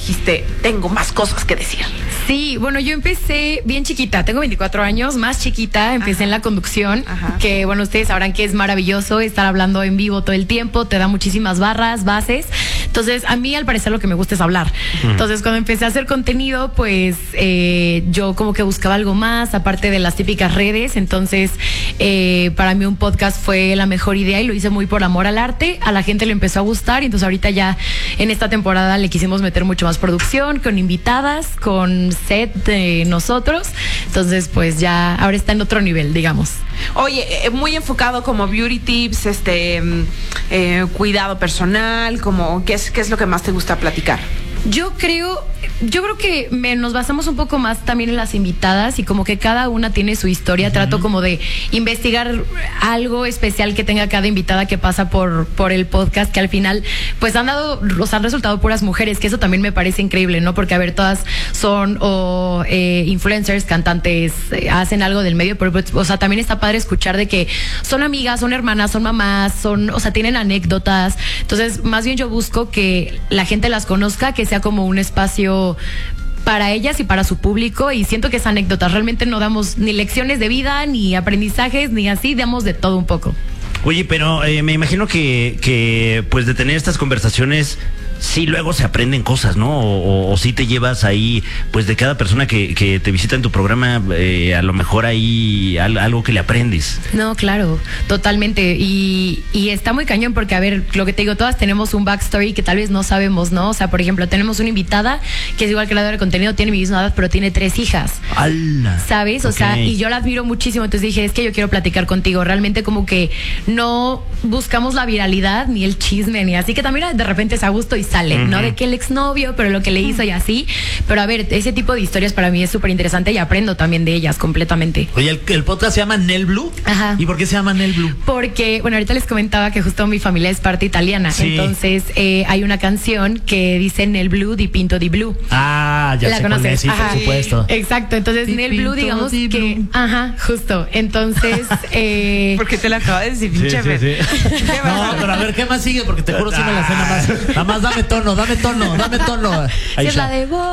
dijiste, tengo más cosas que decir? Sí, bueno, yo empecé bien chiquita, tengo 24 años, más chiquita, empecé en la conducción, que bueno, ustedes sabrán que es maravilloso estar hablando en vivo todo el tiempo, te da muchísimas barras, bases. Entonces, a mí al parecer lo que me gusta es hablar. Entonces, cuando empecé a hacer contenido, pues yo como que buscaba algo más, aparte de las típicas redes. Entonces, para mí un podcast fue la mejor idea y lo hice muy por amor al arte. A la gente le empezó a gustar y entonces ahorita ya en esta temporada le quisimos meter mucho más producción, con invitadas, con set de nosotros. Entonces, pues ya ahora está en otro nivel, digamos. Oye, muy enfocado como beauty tips, cuidado personal, como ¿qué es lo que más te gusta platicar? Yo creo que nos basamos un poco más también en las invitadas y como que cada una tiene su historia. Trato como de investigar algo especial que tenga cada invitada que pasa por el podcast, que al final pues han resultado puras mujeres, que eso también me parece increíble, ¿no? Porque a ver, todas son influencers, cantantes, hacen algo del medio, pero pues, o sea, también está padre escuchar de que son amigas, son hermanas, son mamás, o sea, tienen anécdotas. Entonces, más bien yo busco que la gente las conozca, que sea como un espacio para ellas y para su público, y siento que es anécdotas. Realmente no damos ni lecciones de vida, ni aprendizajes, ni así, damos de todo un poco. Oye, pero me imagino que pues de tener estas conversaciones, sí luego se aprenden cosas, ¿no? O sí te llevas ahí, pues de cada persona que te visita en tu programa, a lo mejor hay algo que le aprendes. No, claro, totalmente. Y está muy cañón porque, a ver, lo que te digo, todas tenemos un backstory que tal vez no sabemos, ¿no? O sea, por ejemplo, tenemos una invitada que es igual creadora de contenido, tiene mi misma edad, pero tiene 3 hijas. ¡Hala! ¿Sabes? O sea, y yo la admiro muchísimo. Entonces dije, es que yo quiero platicar contigo. Realmente como que no buscamos la viralidad, ni el chisme, ni así, que también de repente es a gusto y sale, ¿no? De que el exnovio, pero lo que le hizo y así. Pero a ver, ese tipo de historias para mí es súper interesante y aprendo también de ellas completamente. Oye, el podcast se llama Nel Blue. Ajá. ¿Y por qué se llama Nel Blue? Porque, bueno, ahorita les comentaba que justo mi familia es parte italiana. Sí. Entonces, hay una canción que dice Nel Blue di pinto di blu. Ah, ya ¿La sé conoces? Sí, por supuesto. Exacto. Entonces, Di Nel pinto Blue, digamos di que... blue. Ajá, justo. Entonces... ¿Por qué te la acabo de decir, pinche Sí. No, pero a ver, ¿qué más sigue? Porque te juro si me la sé nada más. Nada más dame tono. Si es la de vos.